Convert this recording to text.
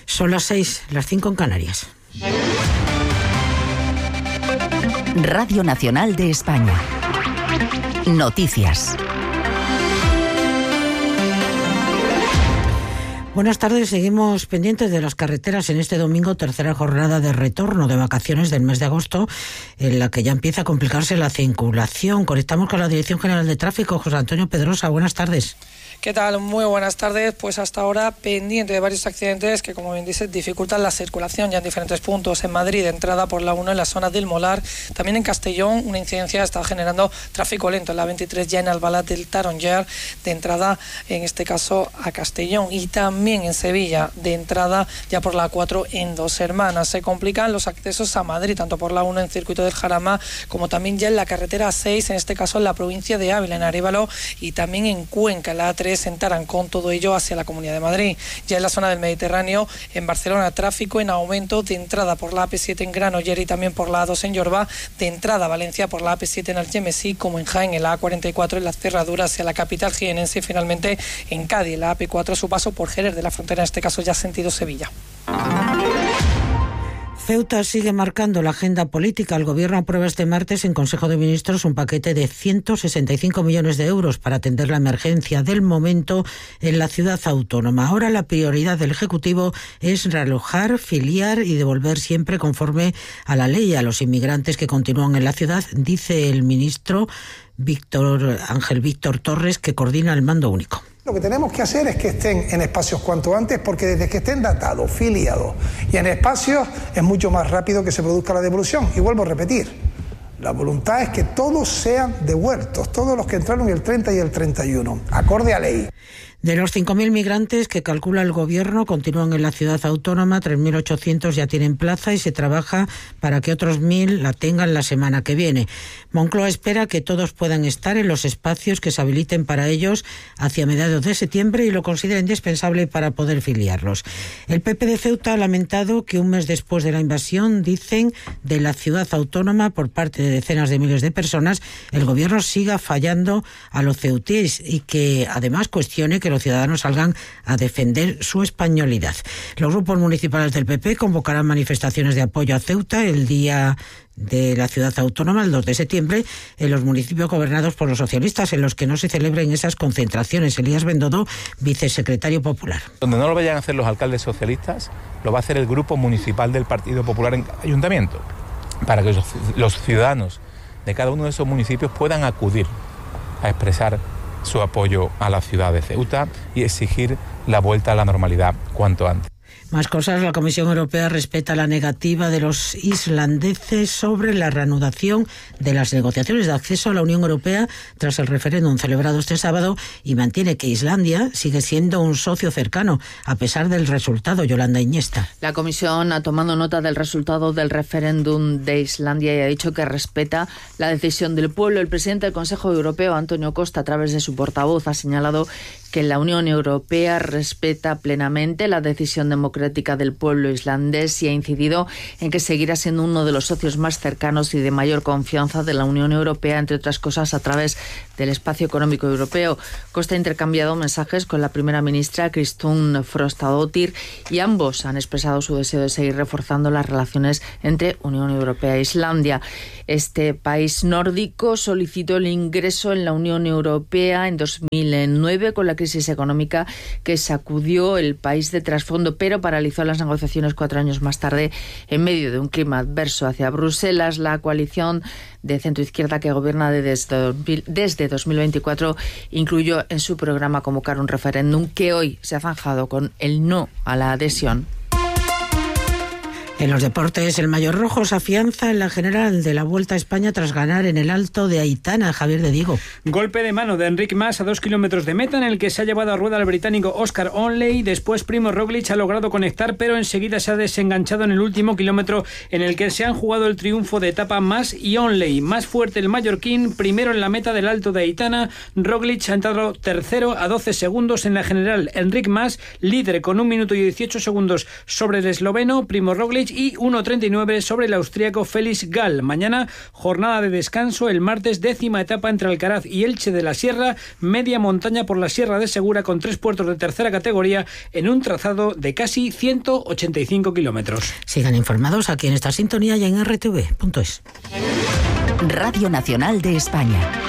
Son las 6, las 5 en Canarias. Radio Nacional de España. Noticias. Buenas tardes, seguimos pendientes de las carreteras en este domingo, tercera jornada de retorno de vacaciones del mes de agosto, en la que ya empieza a complicarse la circulación. Conectamos con la Dirección General de Tráfico, José Antonio Pedrosa. Buenas tardes. ¿Qué tal? Muy buenas tardes. Pues hasta ahora pendiente de varios accidentes que, como bien dices, dificultan la circulación ya en diferentes puntos. En Madrid, de entrada por la 1 en la zona del Molar. También en Castellón, una incidencia está generando tráfico lento en la 23 ya en Albalat del Taronger, de entrada en este caso a Castellón. Y también en Sevilla, de entrada ya por la 4 en Dos Hermanas. Se complican los accesos a Madrid, tanto por la 1 en Circuito del Jarama, como también ya en la carretera 6, en este caso en la provincia de Ávila, en Arévalo, y también en Cuenca, en la A3 en Tarancón, todo ello hacia la Comunidad de Madrid. Ya en la zona del Mediterráneo, en Barcelona, tráfico en aumento de entrada por la AP7 en Granollers y también por la A2 en Llorba, de entrada a Valencia por la AP7 en Algemesí, como en Jaén, en la A44 en las cerraduras hacia la capital jienense, y finalmente en Cádiz, en la AP4 a su paso por Jerez de la Frontera, en este caso ya sentido Sevilla. Ceuta sigue marcando la agenda política. El Gobierno aprueba este martes en Consejo de Ministros un paquete de 165 millones de euros para atender la emergencia del momento en la ciudad autónoma. Ahora la prioridad del Ejecutivo es realojar, filiar y devolver siempre conforme a la ley a los inmigrantes que continúan en la ciudad, dice el ministro Ángel Víctor Torres, que coordina el mando único. Lo que tenemos que hacer es que estén en espacios cuanto antes, porque desde que estén datados, filiados y en espacios es mucho más rápido que se produzca la devolución. Y vuelvo a repetir, la voluntad es que todos sean devueltos, todos los que entraron el 30 y el 31, acorde a ley. De los 5.000 migrantes que calcula el Gobierno continúan en la ciudad autónoma, 3.800 ya tienen plaza y se trabaja para que otros 1.000 la tengan la semana que viene. Moncloa espera que todos puedan estar en los espacios que se habiliten para ellos hacia mediados de septiembre y lo considera indispensable para poder filiarlos. El PP de Ceuta ha lamentado que un mes después de la invasión, dicen, de la ciudad autónoma por parte de decenas de miles de personas, el Gobierno siga fallando a los ceutíes y que además cuestione que los ciudadanos salgan a defender su españolidad. Los grupos municipales del PP convocarán manifestaciones de apoyo a Ceuta el día de la ciudad autónoma, el 2 de septiembre, en los municipios gobernados por los socialistas, en los que no se celebren esas concentraciones. Elías Bendodo, vicesecretario popular. Donde no lo vayan a hacer los alcaldes socialistas, lo va a hacer el grupo municipal del Partido Popular en cada ayuntamiento, para que los ciudadanos de cada uno de esos municipios puedan acudir a expresar su apoyo a la ciudad de Ceuta y exigir la vuelta a la normalidad cuanto antes. Más cosas. La Comisión Europea respeta la negativa de los islandeses sobre la reanudación de las negociaciones de acceso a la Unión Europea tras el referéndum celebrado este sábado y mantiene que Islandia sigue siendo un socio cercano a pesar del resultado. Yolanda Iniesta. La Comisión ha tomado nota del resultado del referéndum de Islandia y ha dicho que respeta la decisión del pueblo. El presidente del Consejo Europeo, Antonio Costa, a través de su portavoz, ha señalado que la Unión Europea respeta plenamente la decisión democrática del pueblo islandés y ha incidido en que seguirá siendo uno de los socios más cercanos y de mayor confianza de la Unión Europea, entre otras cosas a través del espacio económico europeo. Costa ha intercambiado mensajes con la primera ministra Kristrún Frostadóttir y ambos han expresado su deseo de seguir reforzando las relaciones entre Unión Europea e Islandia. Este país nórdico solicitó el ingreso en la Unión Europea en 2009 con la crisis económica que sacudió el país de trasfondo, pero paralizó las negociaciones 4 años más tarde en medio de un clima adverso hacia Bruselas. La coalición de centroizquierda que gobierna desde 2024 incluyó en su programa convocar un referéndum que hoy se ha zanjado con el no a la adhesión. En los deportes, el Mayor Rojo se afianza en la general de la Vuelta a España tras ganar en el Alto de Aitana. Javier de Diego. Golpe de mano de Enric Mas a 2 kilómetros de meta, en el que se ha llevado a rueda al británico Oscar Onley. Después Primož Roglič ha logrado conectar, pero enseguida se ha desenganchado en el último kilómetro, en el que se han jugado el triunfo de etapa Mas y Onley. Más fuerte el mallorquín, primero en la meta del Alto de Aitana. Roglič ha entrado tercero a 12 segundos en la general. Enric Mas, líder con 1 minuto y 18 segundos sobre el esloveno. Primož Roglič Roglic y 1.39 sobre el austríaco Felix Gall. Mañana jornada de descanso, el martes 10ª etapa entre Alcaraz y Elche de la Sierra, media montaña por la Sierra de Segura con 3 puertos de tercera categoría en un trazado de casi 185 kilómetros. Sigan informados aquí en esta sintonía y en rtv.es. Radio Nacional de España.